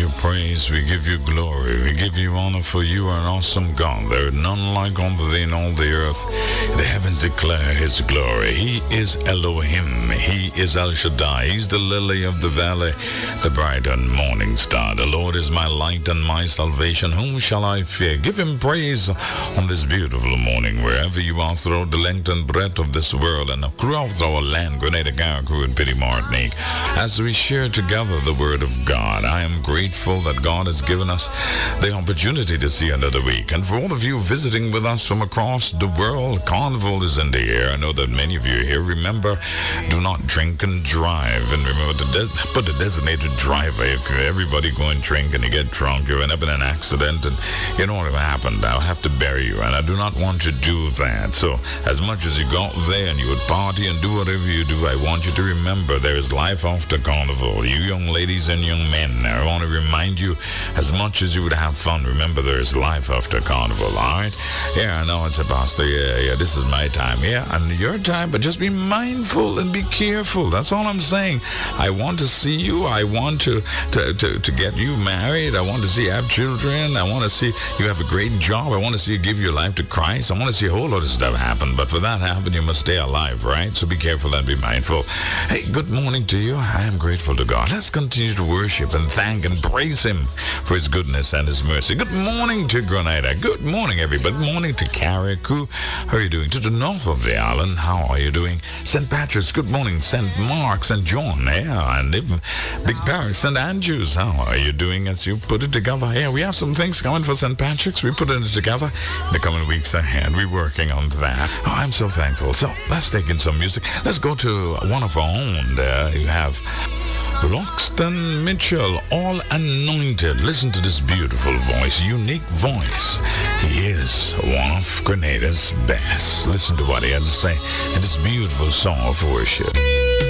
praise, we give you glory, we give you honor, for you are an awesome God. There is none like unto thee in all the earth. The heavens declare his glory. He is Elohim. He is El Shaddai. He's the lily of the valley, the bright and morning star. The Lord is my light and my salvation. Whom shall I fear? Give him praise on this beautiful morning, wherever you are throughout the length and breadth of this world and throughout our land, Grenada, Carriacou, and Pity Martinique. As we share together the word of God, I am grateful that God has given us the opportunity to see another week. And for all of you visiting with us from across the world, Carnival is in the air. I know that many of you here. Remember, do not drink and drive. And remember to put a designated driver. If everybody go and drink and you get drunk, you end up in an accident, and you know what happened. I'll have to bury you, and I do not want to do that. So as much as you go out there and you would party and do whatever you do, I want you to remember there is life after Carnival. You young ladies and young men, I want to remind you, as much as you would have fun, remember there is life after Carnival, all right? Yeah, I know it's a pastor. Yeah, this is my time. Yeah, and your time, but just be mindful and be careful. That's all I'm saying. I want to see you. I want to get you married. I want to see you have children. I want to see you have a great job. I want to see you give your life to Christ. I want to see a whole lot of stuff happen. But for that to happen, you must stay alive, right? So be careful and be mindful. Hey, good morning to you. I am grateful to God. Let's continue to worship and thank and praise him for his goodness and his mercy. Good morning to Grenada. Good morning, everybody. Good morning to Carriacou. How are you doing? To the north of the island, how are you doing? St. Patrick's, good morning. St. Mark, St. John, yeah, and even Big Paris, St. Andrews, how are you doing as you put it together? Yeah, we have some things coming for St. Patrick's. We put it together in the coming weeks ahead. We're working on that. Oh, I'm so thankful. So let's take in some music. Let's go to one of our own there. You have Roxton Mitchell, All Anointed. Listen to this beautiful voice, unique voice. He is one of Grenada's best. Listen to what he has to say in this beautiful song of worship.